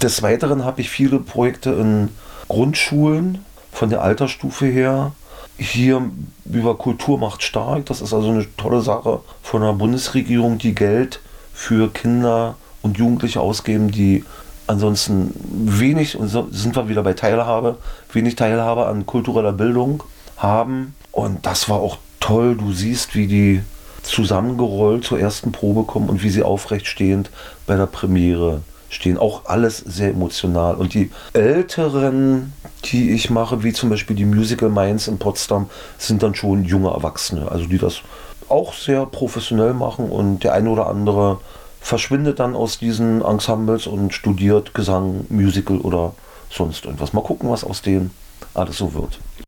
Des Weiteren habe ich viele Projekte in Grundschulen von der Altersstufe her. Hier über Kultur macht stark. Das ist also eine tolle Sache von der Bundesregierung, die Geld für Kinder und Jugendliche ausgeben, die ansonsten wenig, und so sind wir wieder bei Teilhabe, wenig Teilhabe an kultureller Bildung haben. Und das war auch toll. Du siehst, wie die zusammengerollt zur ersten Probe kommen und wie sie aufrecht stehend bei der Premiere stehen. Auch alles sehr emotional. Und die Älteren, die ich mache, wie zum Beispiel die Musical Minds in Potsdam, sind dann schon junge Erwachsene. Also die das auch sehr professionell machen, und der eine oder andere verschwindet dann aus diesen Ensembles und studiert Gesang, Musical oder sonst irgendwas. Mal gucken, was aus denen alles so wird.